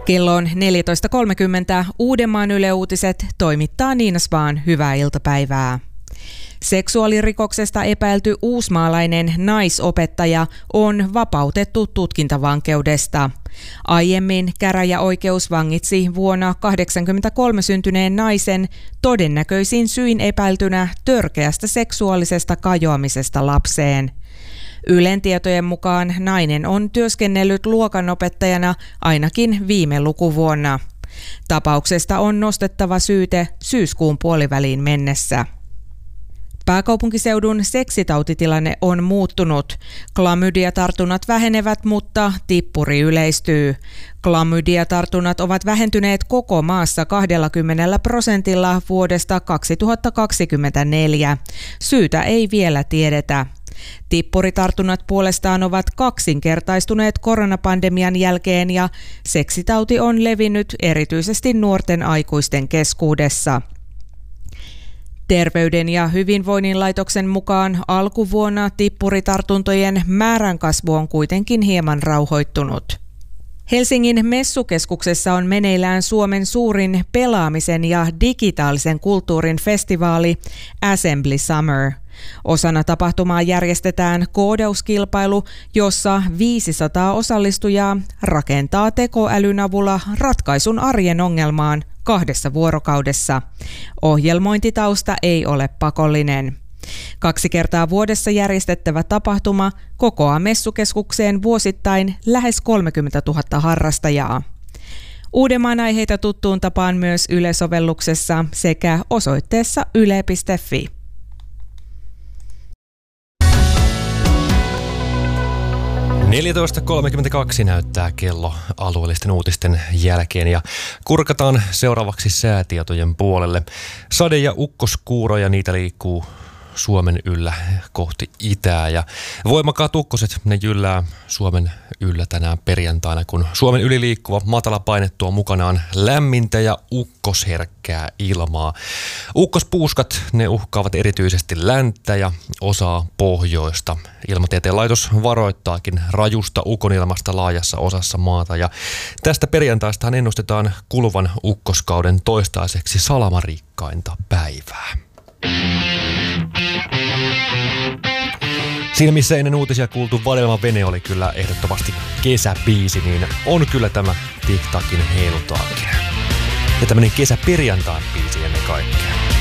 Kello on 14.30. Uudenmaan Yle Uutiset toimittaa Niina Spahn. Hyvää iltapäivää. Seksuaalirikoksesta epäilty uusmaalainen naisopettaja on vapautettu tutkintavankeudesta. Aiemmin käräjäoikeus vangitsi vuonna 1983 syntyneen naisen todennäköisin syin epäiltynä törkeästä seksuaalisesta kajoamisesta lapseen. Ylen tietojen mukaan nainen on työskennellyt luokanopettajana ainakin viime lukuvuonna. Tapauksesta on nostettava syyte syyskuun puoliväliin mennessä. Pääkaupunkiseudun seksitautitilanne on muuttunut. Klamydiatartunnat vähenevät, mutta tippuri yleistyy. Klamydiatartunnat ovat vähentyneet koko maassa 20% vuodesta 2024. Syytä ei vielä tiedetä. Tippuritartunnat puolestaan ovat kaksinkertaistuneet koronapandemian jälkeen ja seksitauti on levinnyt erityisesti nuorten aikuisten keskuudessa. Terveyden ja hyvinvoinnin laitoksen mukaan alkuvuonna tippuritartuntojen määrän kasvu on kuitenkin hieman rauhoittunut. Helsingin messukeskuksessa on meneillään Suomen suurin pelaamisen ja digitaalisen kulttuurin festivaali Assembly Summer. Osana tapahtumaa järjestetään koodauskilpailu, jossa 500 osallistujaa rakentaa tekoälyn avulla ratkaisun arjen ongelmaan 2 vuorokaudessa. Ohjelmointitausta ei ole pakollinen. 2 kertaa vuodessa järjestettävä tapahtuma kokoaa messukeskukseen vuosittain lähes 30 000 harrastajaa. Uudenmaan aiheita tuttuun tapaan myös Yle-sovelluksessa sekä osoitteessa yle.fi. (14.32) näyttää kello alueellisten uutisten jälkeen ja kurkataan seuraavaksi säätietojen puolelle. Sade- ja ukkoskuuroja, niitä liikkuu Suomen yllä kohti itää ja voimakkaat ukkoset, ne jyllää Suomen yllä tänään perjantaina, kun Suomen yli liikkuva matalapaine tuo mukanaan lämmintä ja ukkosherkkää ilmaa. Ukkospuuskat, ne uhkaavat erityisesti länttä ja osaa pohjoista. Ilmatieteen laitos varoittaakin rajusta ukonilmasta laajassa osassa maata ja tästä perjantaistahan ennustetaan kuluvan ukkoskauden toistaiseksi salamarikkainta päivää. Siinä missä ennen uutisia kuultu Vadelman vene oli kyllä ehdottomasti kesäbiisi, niin on kyllä tämä Tic Tacin heilutaakin. Ja tämmönen kesäperjantain biisi ennen kaikkea.